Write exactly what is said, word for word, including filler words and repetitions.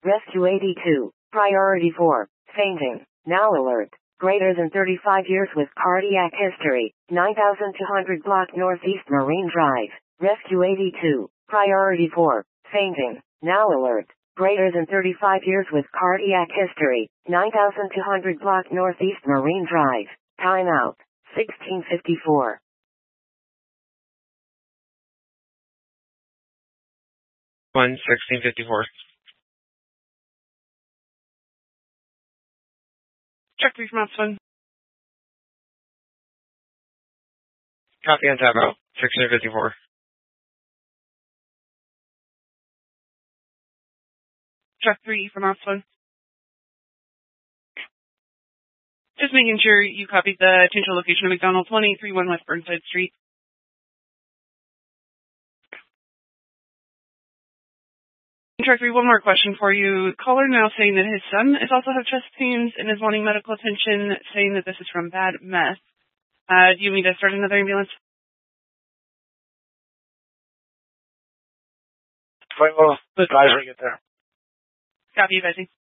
Rescue eighty-two. Priority four. Fainting. Now alert. Greater than thirty-five years with cardiac history. nine thousand two hundred block Northeast Marine Drive. Rescue eighty-two. Priority four. Fainting. Now alert. Greater than thirty-five years with cardiac history. nine thousand two hundred block Northeast Marine Drive. Time out. sixteen fifty-four. one sixteen fifty-four. Check three from Ops one. Copy on tab out. sixteen fifty-four. Check three from Ops one. Just making sure you copied the potential location of McDonald's, one eight three one West Burnside Street. Track three, one more question for you. Caller now saying that his son is also have chest pains and is wanting medical attention, saying that this is from bad meth. Uh, do you need to start another ambulance? Well, advise we get there. Copy, advising.